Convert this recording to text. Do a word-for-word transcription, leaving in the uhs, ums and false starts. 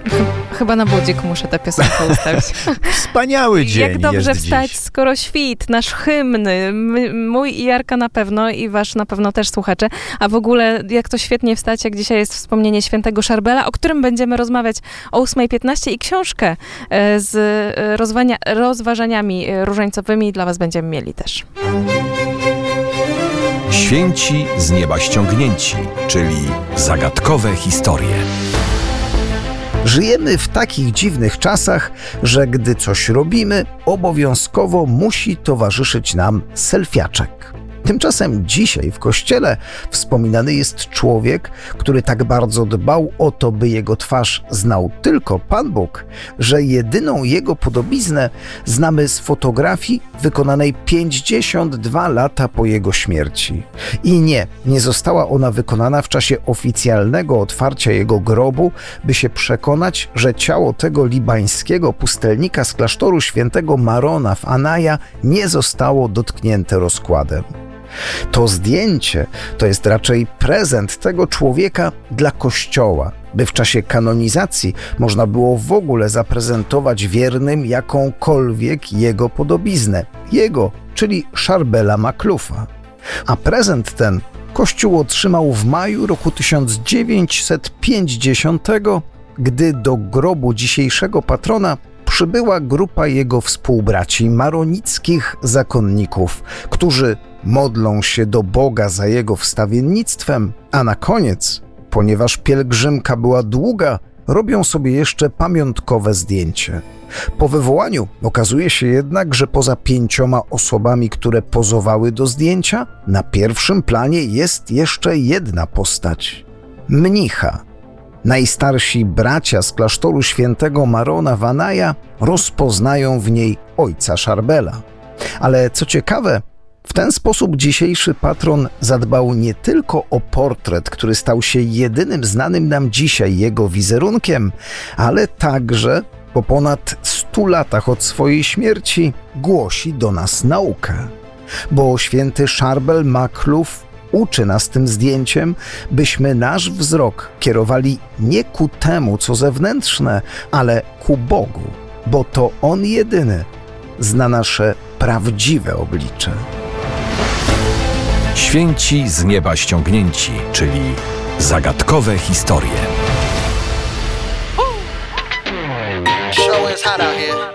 Chyba na budzik muszę tę piosenkę ustawić. Wspaniały dzień Jak dobrze jest wstać, dziś. skoro świt, nasz hymn, mój i Jarka na pewno i wasz na pewno też słuchacze. A w ogóle jak to świetnie wstać, jak dzisiaj jest wspomnienie świętego Szarbela, o którym będziemy rozmawiać o ósma piętnaście i książkę z rozwania, rozważaniami różańcowymi dla was będziemy mieli też. Święci z nieba ściągnięci, czyli zagadkowe historie. Żyjemy w takich dziwnych czasach, że gdy coś robimy, obowiązkowo musi towarzyszyć nam selfiaczek. Tymczasem dzisiaj w kościele wspominany jest człowiek, który tak bardzo dbał o to, by jego twarz znał tylko Pan Bóg, że jedyną jego podobiznę znamy z fotografii wykonanej pięćdziesiąt dwa lata po jego śmierci. I nie, nie została ona wykonana w czasie oficjalnego otwarcia jego grobu, by się przekonać, że ciało tego libańskiego pustelnika z klasztoru świętego Marona w Anaja nie zostało dotknięte rozkładem. To zdjęcie to jest raczej prezent tego człowieka dla Kościoła, by w czasie kanonizacji można było w ogóle zaprezentować wiernym jakąkolwiek jego podobiznę. Jego, czyli Szarbela Maklufa. A prezent ten Kościół otrzymał w maju roku tysiąc dziewięćset pięćdziesiątego, gdy do grobu dzisiejszego patrona przybyła grupa jego współbraci maronickich zakonników, którzy modlą się do Boga za jego wstawiennictwem, a na koniec, ponieważ pielgrzymka była długa, robią sobie jeszcze pamiątkowe zdjęcie. Po wywołaniu okazuje się jednak, że poza pięcioma osobami, które pozowały do zdjęcia, na pierwszym planie jest jeszcze jedna postać – mnicha. Najstarsi bracia z klasztoru świętego Marona w Anaja rozpoznają w niej ojca Szarbela. Ale co ciekawe, w ten sposób dzisiejszy patron zadbał nie tylko o portret, który stał się jedynym znanym nam dzisiaj jego wizerunkiem, ale także po ponad stu latach od swojej śmierci głosi do nas naukę. Bo święty Szarbel Makluf uczy nas tym zdjęciem, byśmy nasz wzrok kierowali nie ku temu, co zewnętrzne, ale ku Bogu, bo to On jedyny zna nasze prawdziwe oblicze. Święci z nieba ściągnięci, czyli zagadkowe historie. Show is hot out here.